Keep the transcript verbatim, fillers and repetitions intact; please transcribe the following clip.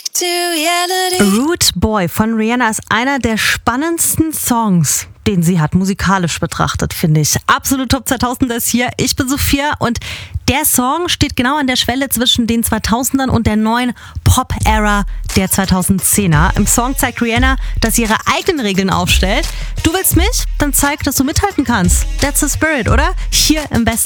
Rude Boy von Rihanna ist einer der spannendsten Songs, den sie hat, musikalisch betrachtet, finde ich. Absolut Top zweitausend ist hier. Ich bin Sophia und der Song steht genau an der Schwelle zwischen den zweitausendern und der neuen Pop-Ära der zweitausendzehner. Im Song zeigt Rihanna, dass sie ihre eigenen Regeln aufstellt. Du willst mich? Dann zeig, dass du mithalten kannst. That's the spirit, oder? Hier im Besten.